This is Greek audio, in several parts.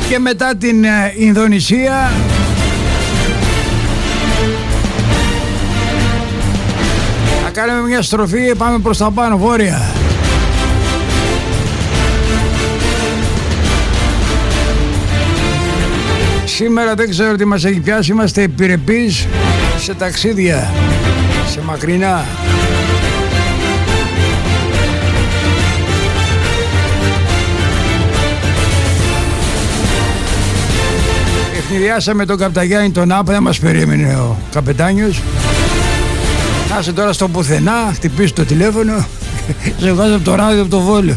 Και μετά την Ινδονησία θα κάνουμε μια στροφή, πάμε προς τα πάνω, βόρεια. Σήμερα δεν ξέρω τι μας έχει πιάσει, είμαστε επιρρεπείς σε ταξίδια, σε μακρινά. Ευνηδιάσαμε τον Καπταγιάννη τον Άπα, δεν μας περίμενε ο καπετάνιος. Άσε τώρα στο πουθενά, χτυπήσει το τηλέφωνο, σε βγάζει από το ράδιο από το Βόλιο.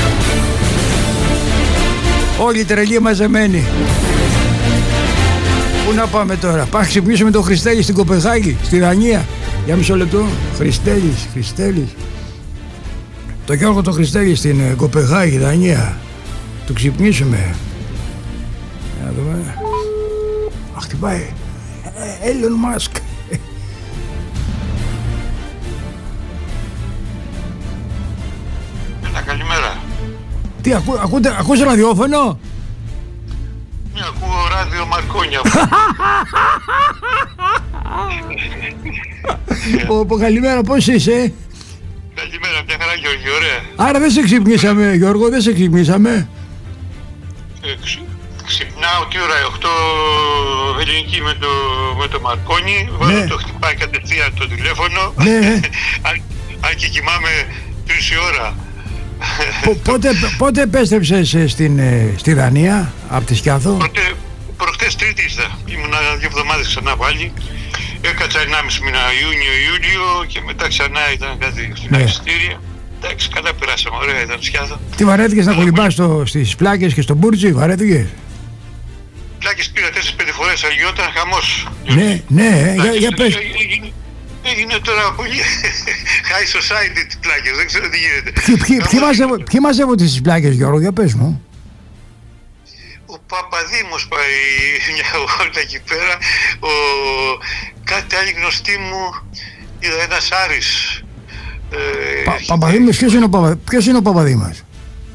Όλοι οι τρελοί μαζεμένοι. Πού να πάμε τώρα, πάμε ξυπνήσουμε τον Χριστέλη στην Κοπεχάγη, στη Δανία. Για μισό λεπτό, Χριστέλης. Το Γιώργο το Χριστέλη στην Κοπεχάγη, Δανία. Το ξυπνήσουμε. Να δούμε. Αχ, χτυπάει. Elon Musk. Καλημέρα. Τι, ακούς ραδιόφωνο? Ναι, ακούω ράδιο Μαρκόνια. Καλημέρα, πώς είσαι? Καλημέρα, μια χαρά Γιώργη, ωραία. Άρα δεν σε ξυπνήσαμε, Γιώργο, δεν σε ξυπνήσαμε. Ξυπνάω τι ώρα, 8 ελληνική με το Μαρκόνι, ναι. Το χτυπάει κατευθείαν το τηλέφωνο, ναι. Αν και κοιμάμαι 3 η ώρα. Πότε επέστρεψες στη Δανία, από τη Σκιάθο? Προχτές Τρίτη ήρθα, ήμουνα 2 εβδομάδες ξανά πάλι. Έκατσα 1,5 μήνα Ιούνιο και μετά ξανά ήταν κάτι στην Αγιστήρια. Εντάξει, καλά περάσαμε, ωραία ήταν Σκιάθο. Τι βαρέθηκες να κολυμπάς στις πλάκες και στο Μπούρτζι, βαρέθηκες? Πλάκες πήρα 4-5 φορές, αγιόταν χαμός. Ναι, για πες. Έγινε τώρα πολύ high society τις πλάκες, δεν ξέρω τι γίνεται. Ποιοι μαζεύονται στις πλάκες, Γιώργο, για πες μου? Ο Παπαδήμος πάει μια βόλτα εκεί πέρα, κάτι άλλη γνωστή μου, είδα ένας Άρης. Παπαδήμος, ποιος είναι ο Παπαδήμος?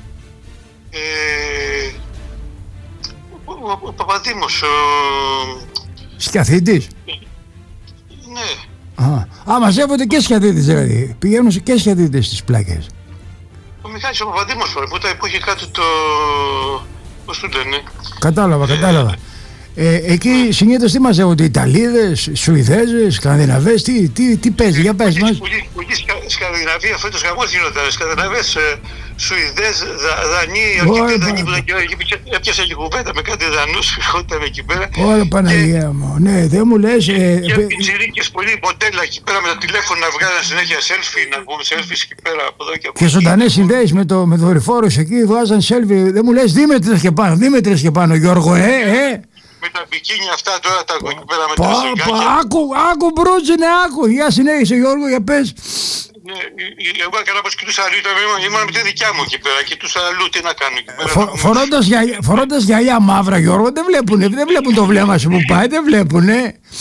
Ο Παπαδήμος, Σκιαθίτης? Ναι. Μαζεύονται και Σκιαθίτες δηλαδή. Πηγαίνουν και Σκιαθίτες στις πλάκες. Ο Μιχάλης ο Παπαδήμος που είχε κάτι το... πώς το λένε. Κατάλαβα. Εκεί συνήθως τι μαζεύονται, Ιταλίδες, Σουηδέζες, Σκανδιναβές, τι παίζει, για πες μας. Πολύ Σκανδιναβία, φέτος χαμός γινόταν, Σκανδιναβές, Σουηδές, Δανείοι, αρκετοί Δανείοι, έπιασε και κουβέντα με κάτι Δανούς, ερχόταν εκεί πέρα. Ωραία Παναγία μου, ναι, δεν μου λες. Και πιτσιρίκες, πολύ μοντέλα εκεί πέρα με τα τηλέφωνα βγάζαν συνέχεια selfie, να πούμε selfies εκεί πέρα από εδώ και από εκεί. Και ζωντανές συνδέσεις με δορυφόρους εκεί, βγάζαν selfie, δεν μου λες Δήμετρες και πάνω, Γιώργο, Με τα μπικίνια αυτά τώρα τα εκεί πέρα με τα σιγκάκια. Άκου μπρούτζινε, για συνέχισε Γιώργο, για πες. Εγώ έκανα πως κοιτούσα αλλού, ήμουν με τη δικιά μου εκεί πέρα, κοιτούσα αλλού, τι να κάνω εκεί πέρα. Φορώντας γυαλιά μαύρα, Γιώργο, δεν βλέπουν το βλέμμα σου που πάει, δεν βλέπουνε.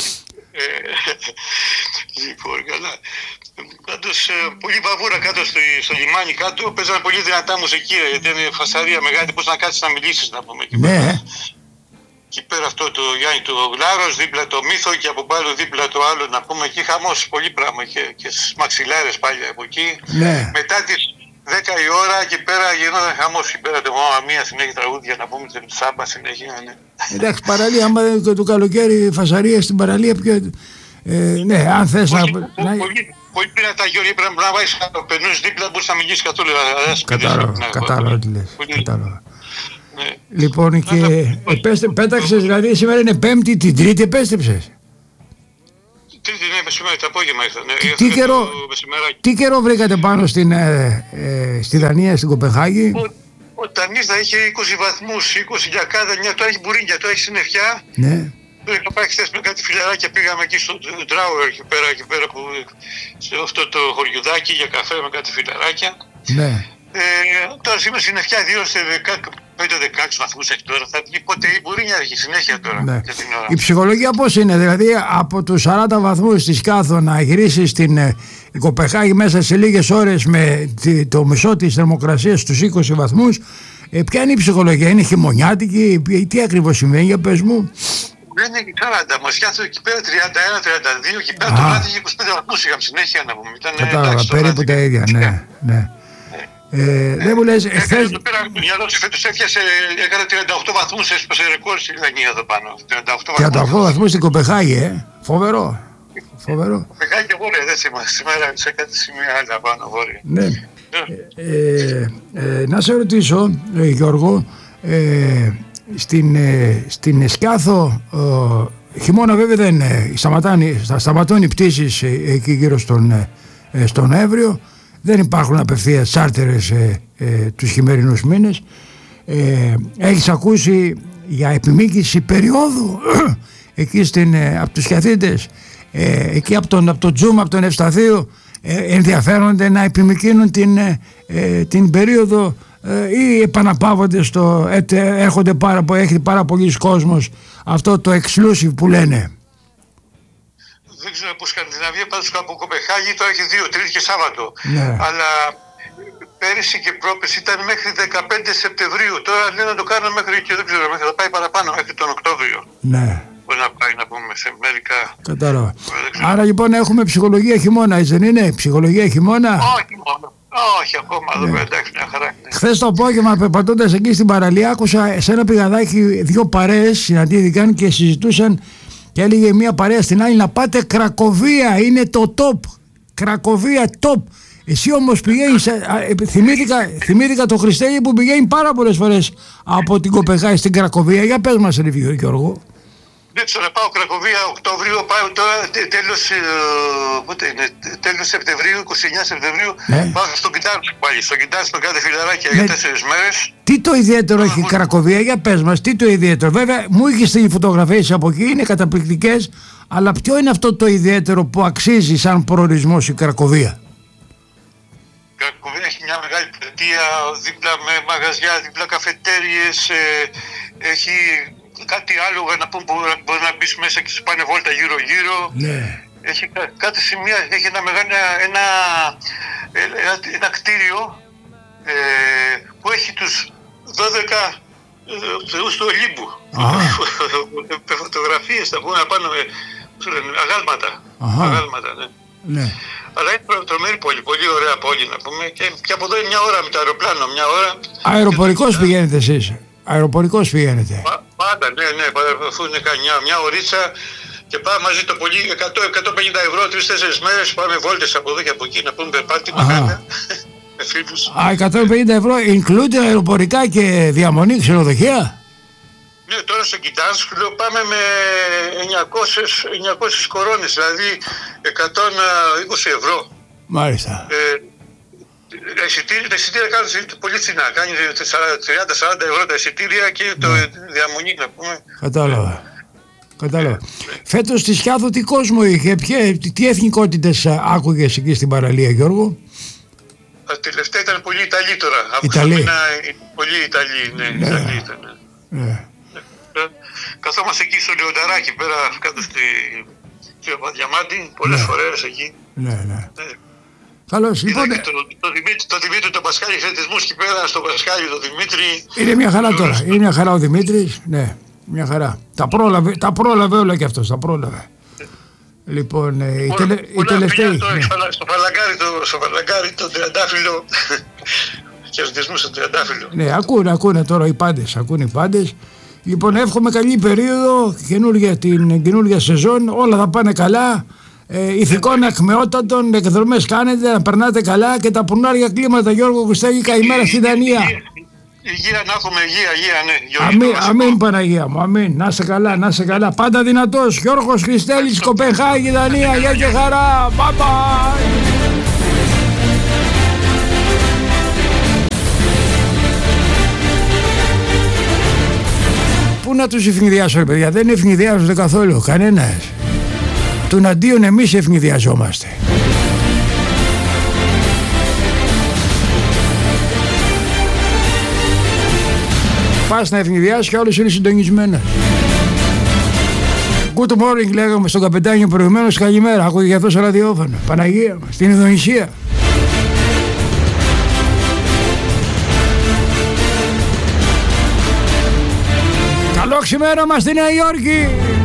Λοιπόν, καλά. Πάντως, πολύ βαβούρα κάτω στο λιμάνι κάτω, παίζανε πολύ δυνατά μουσική, γιατί είναι φασαρία μεγάλη, πώς να κάτσεις να μιλήσεις, να πούμε εκεί πέρα. Εκεί πέρα αυτό το Γιάννη του Γλάρος, δίπλα το Μύθο και από πάνω δίπλα το άλλο, να πούμε εκεί χαμός, πολύ πράγμα και στις μαξιλάρες πάλι από εκεί. Ναι. Μετά τις 10 η ώρα εκεί πέρα γινόταν χαμός, εκεί πέρα το Μάμα Μία συνέχεια τραγούδια, να πούμε την Σάμπα συνέχεια. Ναι. Εντάξει, παραλία, άμα το καλοκαίρι φασαρία στην παραλία πιο... ναι, αν θες να... Πολύ πειρατά Γιώργη, πρέπει να βάζεις πενούς δίπλα, μπορείς να μιλήσεις καθόλου. Κατάλαβα τι λες, κατάλαβα. Ναι. Λοιπόν, και πέταξες, δηλαδή σήμερα είναι Πέμπτη, την Τρίτη επέστρεψες. Τρίτη, ναι, μεσημέρι, το απόγευμα ήρθα. Τι καιρό βρήκατε πάνω στη Δανία, στην Κοπεχάγη? Όταν ήρθα είχε 20 βαθμούς, 20 για κάθε μια, τώρα έχει μπουρίνια, τώρα έχει συννεφιά. Ναι. Είχα πάει χθες με κάτι φιλαράκια, πήγαμε εκεί στο Τράουερ, εκεί πέρα που, σε αυτό το χωριουδάκι για καφέ με κάτι φιλαράκια. Ναι. Τώρα σήμερα συννεφιά 5-16 βαθμούς έχει τώρα, θα βγει πότε η μπουρίνια έχει συνέχεια τώρα. Ναι. Η ψυχολογία πώς είναι, δηλαδή από τους 40 βαθμούς της Σκιάθο να γυρίσεις στην Κοπεχάγη μέσα σε λίγες ώρες με το μισό της θερμοκρασίας στους 20 βαθμούς, Ποια είναι η ψυχολογία, είναι χειμωνιάτικη, τι ακριβώς σημαίνει, για πες μου. Δεν είναι 40, Μοσχιάθο εκεί πέρα 31-32, εκεί πέρα το βράδυ είχε 25 βαθμούς είχαμε συνέχεια να πούμε. Κατάλαβα, περίπου τα ίδια, ναι. Δεν μου λες, εχθές... Το πήρα μια δόση φέτος έφτιασε, έκανε 38 βαθμούς, έσπασε ρεκόρ στην Δανία εδώ πάνω. 38 βαθμούς στην Κοπεχάγη, φοβερό. Κοπεχάγη και βόρεια, δεν θυμάσαι, σήμερα σε κάτι σημεία άλλα πάνω βόρεια. Ναι. Να σε ρωτήσω, Γιώργο, στην Εσκιάθο χειμώνα βέβαια δεν σταματούν οι πτήσεις εκεί γύρω στον Νοέμβριο, δεν υπάρχουν απευθείας τσάρτερες τους χειμερινούς μήνες. Έχεις ακούσει για επιμήκυση περίοδου εκεί από τους Χιαθίτες, εκεί από τον Τζούμ, από τον Ευσταθείο, ενδιαφέρονται να επιμικρύνουν την περίοδο ή επαναπαύονται έρχονται έχει πάρα πολλοί κόσμος αυτό το exclusive που λένε. Δεν ξέρω από Σκανδιναβία, πάντως από Κοπεχάγη τώρα έχει 2, Τρίτη και Σάββατο. Ναι. Αλλά πέρυσι και πρόπερσι ήταν μέχρι 15 Σεπτεμβρίου. Τώρα λένε να το κάνουν μέχρι και δεν ξέρω, θα πάει παραπάνω μέχρι τον Οκτώβριο. Ναι. Μπορεί να πάει να πούμε σε μερικά. Κατάλαβα. Άρα λοιπόν έχουμε ψυχολογία χειμώνα, δεν είναι? Ψυχολογία χειμώνα. Όχι μόνο. Όχι ακόμα, εδώ πέρα εντάξει, μια χαρά. Χθες το απόγευμα, περπατώντας εκεί στην παραλία, άκουσα σε ένα πηγαδάκι 2 παρέες συναντήθηκαν και συζητούσαν. Και έλεγε μία παρέα στην άλλη να πάτε Κρακοβία, είναι το top. Κρακοβία top. Εσύ όμως πηγαίνεις, θυμήθηκα το Χριστέλη που πηγαίνει πάρα πολλές φορές από την Κοπεχάγη στην Κρακοβία. Για πες μας ρε Γιώργο. Δεν ξέρω, πάω Κρακοβία Οκτώβριο, πάω τώρα τέλος Σεπτεμβρίου, 29 Σεπτεμβρίου, πάω στο Κιντάνσκ πάλι, στο Κιντάνσκ με κάτι φιλαράκια για 4 μέρες. Τι το ιδιαίτερο έχει η Κρακοβία, για πες μας, τι το ιδιαίτερο? Βέβαια μου είχες στείλει φωτογραφίες από εκεί, είναι καταπληκτικές, αλλά ποιο είναι αυτό το ιδιαίτερο που αξίζει σαν προορισμός η Κρακοβία? Η Κρακοβία έχει μια μεγάλη πλατεία, δίπλα με μαγαζιά, δίπλα καφετέριες, έχει κάτι άλλο να πούμε που μπορεί να μπεις μέσα και σου πάνε βόλτα γύρω-γύρω. Ναι. Έχει κάτι σημεία, έχει ένα κτίριο που έχει τους 12 θεούς του Ολύμπου. Φωτογραφίες θα πούμε πάνω με αγάλματα. Ναι. Αλλά είναι τρομερή πόλη, πολύ ωραία πόλη να πούμε και από εδώ είναι μια ώρα με το αεροπλάνο, μια ώρα. Αεροπορικός πηγαίνετε εσείς? Αεροπορικός πηγαίνετε? Πάντα, ναι, αφού είναι μια ωρίτσα και πάμε μαζί το πολύ 100-150 ευρώ, 3-4 μέρες, πάμε βόλτες από εδώ και από εκεί να πούμε περπάτημα με φίλους. 150 ευρώ, include αεροπορικά και διαμονή, ξενοδοχεία? Ναι, τώρα στο Κιντάνσκ πάμε με 900 κορώνες, δηλαδή 120 ευρώ. Μάλιστα. Τα εισιτήρια κάνουν πολύ φθηνά. Κάνει 30-40 ευρώ τα εισιτήρια και το διαμονή να πούμε. Κατάλαβα. Φέτος στη Σκιάθο τι κόσμο είχε, τι εθνικότητες άκουγες εκεί στην παραλία, Γιώργο? Τα τελευταία ήταν πολύ Ιταλοί τώρα. Ιταλοί. Πολύ Ιταλοί, ναι. Ιταλοί ήταν. Καθόμαστε εκεί στο Λεονταράκι πέρα κάτω στη Διαμάντη, πολλές φορές εκεί. Ναι. Καλώς, λοιπόν. Το Δημήτρη, τον Πασχάλη, χαιρετισμούς εκεί πέρα στο Πασχάλη, τον Δημήτρη. Είναι μια χαρά τώρα. Είναι μια χαρά ο Δημήτρης. Ναι, μια χαρά. Τα πρόλαβε όλα κι αυτός. Τα πρόλαβε. Λοιπόν, η τελευταία. Στο Φαλαγκάρι, το Τριαντάφυλλο. Χαιρετισμούς στο Τριαντάφυλλο. Ναι, ακούνε τώρα οι πάντες. Λοιπόν, εύχομαι καλή περίοδο, την καινούργια σεζόν. Όλα θα πάνε καλά. Ηθικών ακμεότατων, εκδρομές κάνετε, να περνάτε καλά και τα πουρνάρια κλίματα, Γιώργο Χριστέλη, καημέρα στη Δανία. Υγεία να έχουμε, υγεία, ναι. Αμήν Παναγία μου, αμήν. Να σε καλά. Πάντα δυνατός. Γιώργος Χριστέλης, Κοπεχάγη, Δανία. Γεια και χαρά. Bye bye. Πού να τους ευνηδιάσω, ρε παιδιά? Δεν ευνηδιάζονται καθόλου, κανένας. Τον αντίον εμείς ευνηδιαζόμαστε. Πας να ευνηδιάσεις και όλος είναι συντονισμένος. Good morning λέγαμε στον καπετάνιο προηγουμένως, καλημέρα. Άκουγε για αυτό στο ραδιόφωνο. Παναγία μας, στην Ινδονησία. Καλό ξημέρωμα στη Νέα Υόρκη.